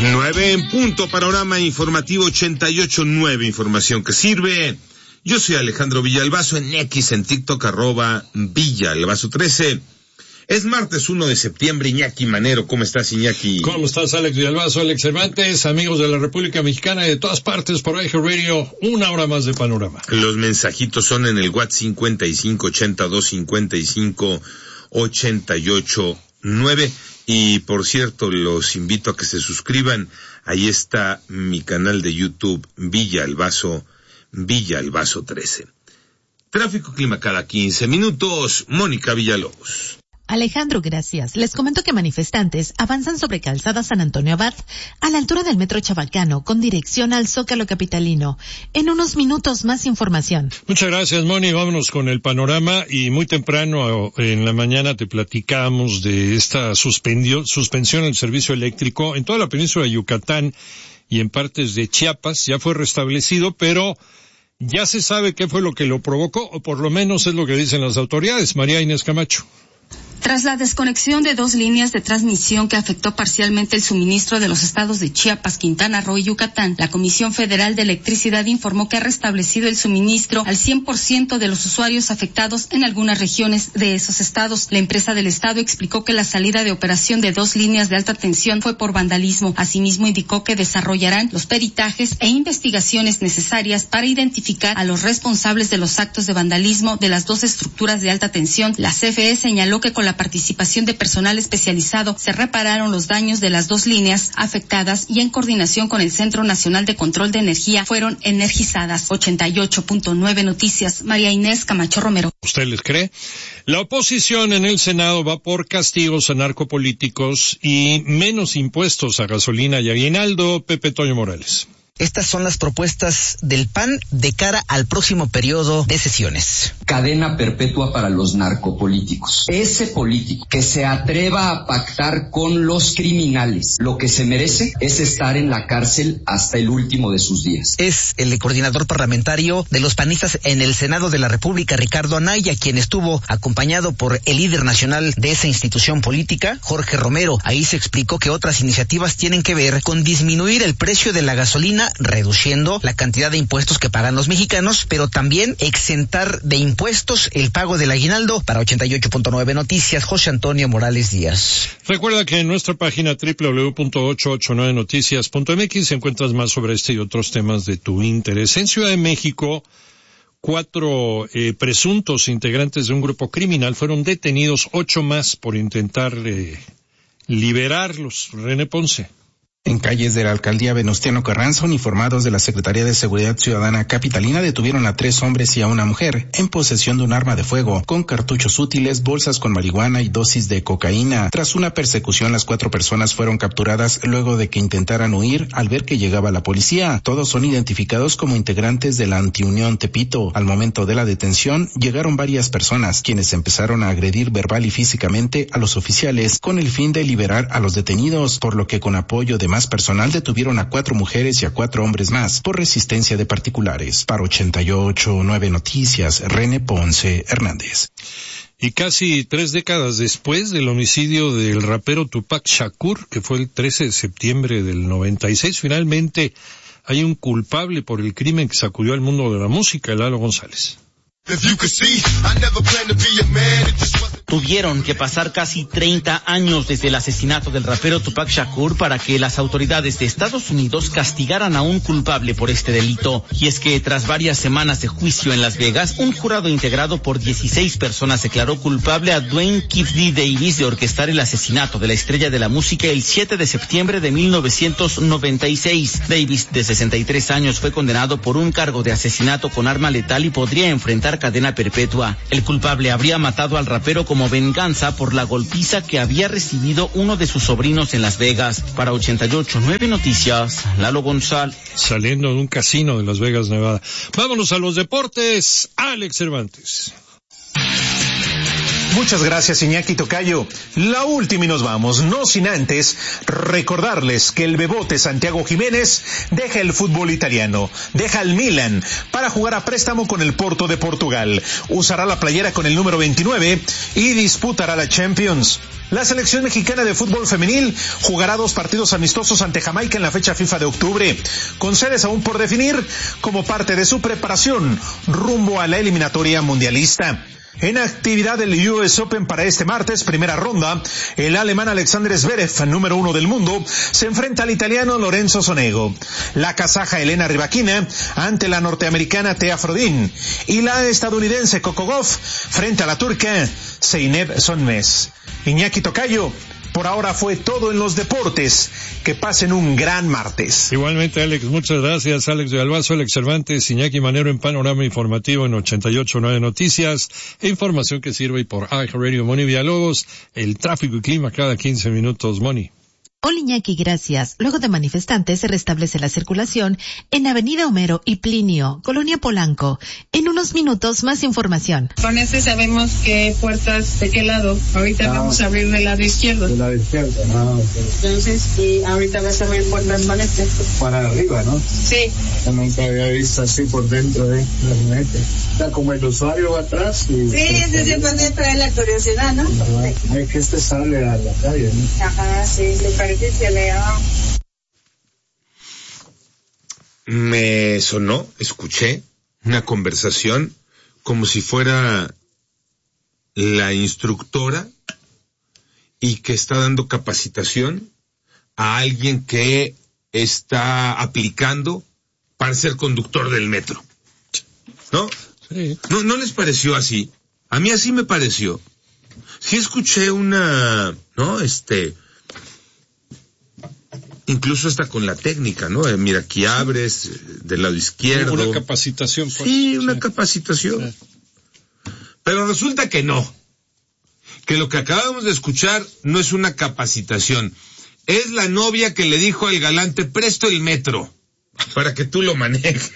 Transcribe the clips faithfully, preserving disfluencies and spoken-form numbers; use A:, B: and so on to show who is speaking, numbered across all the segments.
A: Nueve en punto, panorama informativo ochenta y ocho punto nueve, información que sirve. Yo soy Alejandro Villalbazo, en X, en TikTok, arroba Villalbazo trece. Es martes uno de septiembre, Iñaki Manero. ¿Cómo estás, Iñaki?
B: ¿Cómo estás, Alex Villalbazo, Alex Cervantes, amigos de la República Mexicana y de todas partes por Eje Radio? Una hora más de panorama.
A: Los mensajitos son en el WhatsApp cincuenta y cinco ochenta y dos cincuenta y cinco ochenta y ocho nueve. Y por cierto, los invito a que se suscriban. Ahí está mi canal de YouTube, Villalbazo, Villalbazo trece. Tráfico clima cada quince minutos. Mónica Villalobos.
C: Alejandro, gracias. Les comento que manifestantes avanzan sobre Calzada San Antonio Abad, a la altura del Metro Chabacano, con dirección al Zócalo capitalino. En unos minutos más información.
B: Muchas gracias, Moni. Vámonos con el panorama. Y muy temprano en la mañana te platicamos de esta suspendió, suspensión del servicio eléctrico en toda la península de Yucatán y en partes de Chiapas. Ya fue restablecido, pero ya se sabe qué fue lo que lo provocó, o por lo menos es lo que dicen las autoridades. María Inés Camacho.
D: Tras la desconexión de dos líneas de transmisión que afectó parcialmente el suministro de los estados de Chiapas, Quintana Roo y Yucatán, la Comisión Federal de Electricidad informó que ha restablecido el suministro al cien por ciento de los usuarios afectados en algunas regiones de esos estados. La empresa del estado explicó que la salida de operación de dos líneas de alta tensión fue por vandalismo. Asimismo, indicó que desarrollarán los peritajes e investigaciones necesarias para identificar a los responsables de los actos de vandalismo de las dos estructuras de alta tensión. La C F E señaló que con la participación de personal especializado se repararon los daños de las dos líneas afectadas y en coordinación con el Centro Nacional de Control de Energía fueron energizadas. ochenta y ocho punto nueve Noticias, María Inés Camacho Romero.
B: ¿Usted les cree? La oposición en el Senado va por castigos a narcopolíticos y menos impuestos a gasolina y aguinaldo. Pepe Toño Morales.
E: Estas son las propuestas del P A N de cara al próximo periodo de sesiones.
F: Cadena perpetua para los narcopolíticos. Ese político que se atreva a pactar con los criminales, lo que se merece es estar en la cárcel hasta el último de sus días.
E: Es el coordinador parlamentario de los panistas en el Senado de la República, Ricardo Anaya, quien estuvo acompañado por el líder nacional de esa institución política, Jorge Romero. Ahí se explicó que otras iniciativas tienen que ver con disminuir el precio de la gasolina, reduciendo la cantidad de impuestos que pagan los mexicanos, pero también exentar de impuestos el pago del aguinaldo. Para ochenta y ocho punto nueve Noticias, José Antonio Morales Díaz.
B: Recuerda que en nuestra página doble u doble u doble u punto ochocientos ochenta y nueve noticias punto m x encuentras más sobre este y otros temas de tu interés. En Ciudad de México, cuatro eh, presuntos integrantes de un grupo criminal fueron detenidos, ocho más por intentar eh, liberarlos. René Ponce.
G: En calles de la alcaldía Venustiano Carranza, uniformados de la Secretaría de Seguridad Ciudadana capitalina detuvieron a tres hombres y a una mujer en posesión de un arma de fuego, con cartuchos útiles, bolsas con marihuana y dosis de cocaína. Tras una persecución, las cuatro personas fueron capturadas luego de que intentaran huir al ver que llegaba la policía. Todos son identificados como integrantes de la Antiunión Tepito. Al momento de la detención, llegaron varias personas, quienes empezaron a agredir verbal y físicamente a los oficiales con el fin de liberar a los detenidos, por lo que con apoyo de más personal detuvieron a cuatro mujeres y a cuatro hombres más por resistencia de particulares. Para ochenta y ocho punto nueve Noticias, René Ponce Hernández.
B: Y casi tres décadas después del homicidio del rapero Tupac Shakur, que fue el trece de septiembre del noventa y seis, finalmente hay un culpable por el crimen que sacudió al mundo de la música, Lalo González.
H: Tuvieron que pasar casi treinta años desde el asesinato del rapero Tupac Shakur para que las autoridades de Estados Unidos castigaran a un culpable por este delito. Y es que tras varias semanas de juicio en Las Vegas, un jurado integrado por dieciséis personas declaró culpable a Dwayne Keith D. Davis de orquestar el asesinato de la estrella de la música el siete de septiembre de mil novecientos noventa y seis. Davis, de sesenta y tres años, fue condenado por un cargo de asesinato con arma letal y podría enfrentar cadena perpetua. El culpable habría matado al rapero como venganza por la golpiza que había recibido uno de sus sobrinos en Las Vegas. Para ochenta y ocho punto nueve Noticias, Lalo González.
B: Saliendo de un casino de Las Vegas, Nevada. Vámonos a los deportes, Alex Cervantes.
I: Muchas gracias, Iñaki Tocayo. La última y nos vamos, no sin antes recordarles que el bebote Santiago Jiménez deja el fútbol italiano, deja el Milan para jugar a préstamo con el Porto de Portugal. Usará la playera con el número veintinueve y disputará la Champions. La selección mexicana de fútbol femenil jugará dos partidos amistosos ante Jamaica en la fecha FIFA de octubre, con sedes aún por definir como parte de su preparación rumbo a la eliminatoria mundialista. En actividad del U S Open para este martes, primera ronda, el alemán Alexander Zverev, número uno del mundo, se enfrenta al italiano Lorenzo Sonego, la kazaja Elena Rybakina ante la norteamericana Thea Frodin y la estadounidense Coco Gauff frente a la turca Zeynep Sonmez. Iñaki Tocayo, por ahora fue todo en los deportes. Que pasen un gran martes.
B: Igualmente, Alex, muchas gracias. Alex de Albazo, Alex Cervantes, Iñaki Manero en Panorama Informativo en ochenta y ocho punto nueve Noticias. E información que sirve por iHeartRadio. Moni Villalobos, el tráfico y clima cada quince minutos. Moni.
C: Hola, Iñaki, gracias. Luego de manifestantes se restablece la circulación en Avenida Homero y Plinio, Colonia Polanco. En unos minutos, más información.
J: Con este sabemos qué puertas, de qué lado. Ahorita ah, vamos a abrir del lado izquierdo.
K: Del lado izquierdo, ah, okay.
J: Entonces, y ahorita vas a abrir puertas con este.
K: Para arriba, ¿no?
J: Sí.
K: Yo nunca había visto así por dentro de la jinete. O sea, como el usuario va atrás y...
J: Sí, ese se puede traer la curiosidad, ¿no?
K: Ah, es que este sale a la calle, ¿no?
J: Ajá, sí, le parece.
A: Me sonó, escuché una conversación como si fuera la instructora y que está dando capacitación a alguien que está aplicando para ser conductor del metro. ¿No?
B: Sí.
A: ¿No, no les pareció así? A mí así me pareció. Sí escuché una, ¿no? Este... Incluso hasta con la técnica, ¿no? Eh, mira, aquí abres, eh, del lado izquierdo.
B: Una capacitación. Pues.
A: Sí, una sí. capacitación. Sí. Pero resulta que no. Que lo que acabamos de escuchar no es una capacitación. Es la novia que le dijo al galán, te presto el metro para que tú lo manejes.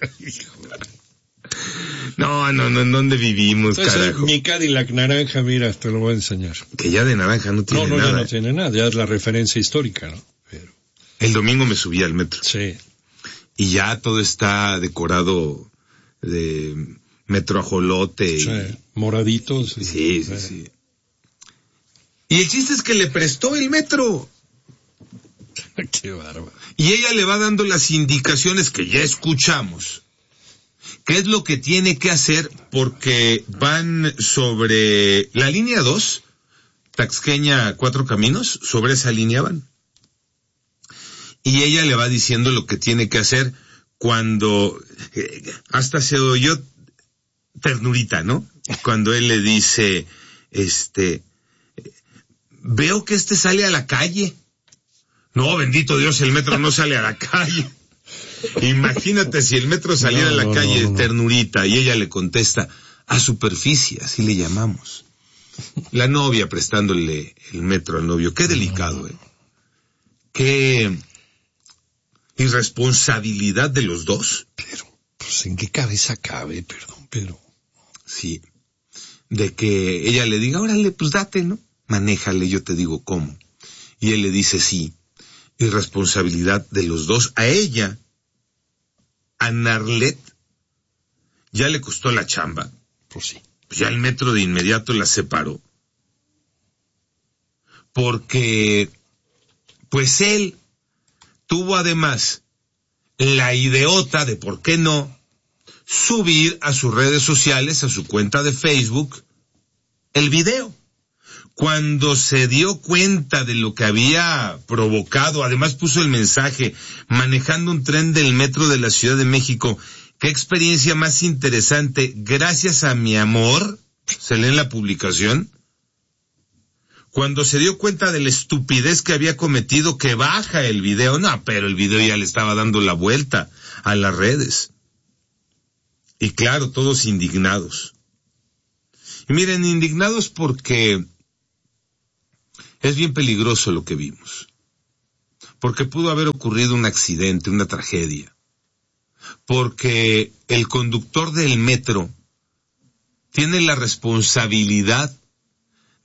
A: No, no, no, ¿en dónde vivimos,
B: entonces,
A: carajo?
B: Mi Cadillac naranja, mira, te lo voy a enseñar.
A: Que ya de naranja no tiene
B: no, no,
A: nada.
B: No, no, no tiene nada, ya es la referencia histórica, ¿no? Pero...
A: El domingo me subí al metro.
B: Sí.
A: Y ya todo está decorado de metro ajolote.
B: Sí,
A: y...
B: moraditos.
A: Sí, sí, sí, sí. Y el chiste es que le prestó el metro.
B: Qué bárbaro.
A: Y ella le va dando las indicaciones que ya escuchamos. ¿Qué es lo que tiene que hacer? Porque van sobre la línea dos, Taxqueña Cuatro Caminos, sobre esa línea van. Y ella le va diciendo lo que tiene que hacer cuando, eh, hasta se oyó ternurita, ¿no? Cuando él le dice, este, veo que este sale a la calle. No, bendito Dios, el metro no sale a la calle. Imagínate si el metro saliera no, a la no, calle, no, no. ternurita, y ella le contesta, a superficie, así le llamamos. La novia prestándole el metro al novio, qué delicado, eh. Qué irresponsabilidad de los dos.
B: Pero, pues, ¿en qué cabeza cabe? Perdón, pero...
A: Sí, de que ella le diga, órale, pues date, ¿no? Manéjale, yo te digo cómo. Y él le dice, sí, irresponsabilidad de los dos. A ella, a Narlet, ya le costó la chamba.
B: Pues sí.
A: Pues ya el metro de inmediato la separó. Porque, pues él tuvo además la idiota de, ¿por qué no?, subir a sus redes sociales, a su cuenta de Facebook, el video. Cuando se dio cuenta de lo que había provocado, además puso el mensaje, manejando un tren del metro de la Ciudad de México, qué experiencia más interesante, gracias a mi amor, se lee en la publicación. Cuando se dio cuenta de la estupidez que había cometido, que baja el video, no, pero el video ya le estaba dando la vuelta a las redes. Y claro, todos indignados. Y miren, indignados porque es bien peligroso lo que vimos. Porque pudo haber ocurrido un accidente, una tragedia. Porque el conductor del metro tiene la responsabilidad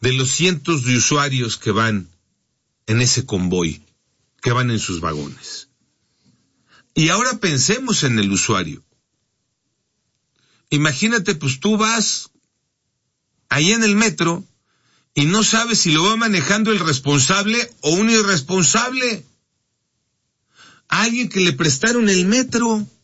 A: de los cientos de usuarios que van en ese convoy, que van en sus vagones. Y ahora pensemos en el usuario. Imagínate, pues tú vas ahí en el metro y no sabes si lo va manejando el responsable o un irresponsable. Alguien que le prestaron el metro.